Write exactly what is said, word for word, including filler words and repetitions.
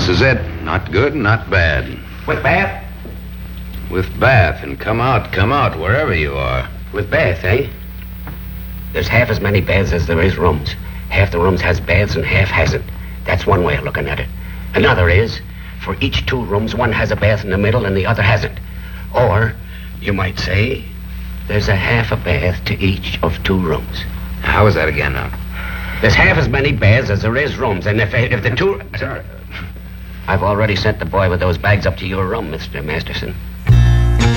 is it. Not good, not bad. With bath? With bath, and come out, come out, wherever you are. With bath, eh? There's half as many baths as there is rooms. Half the rooms has baths and half hasn't. That's one way of looking at it. Another is, for each two rooms, one has a bath in the middle and the other hasn't. Or, you might say, there's a half a bath to each of two rooms. How is that again now? There's half as many baths as there is rooms, and if if the two... Sorry. I've already sent the boy with those bags up to your room, Mister Masterson.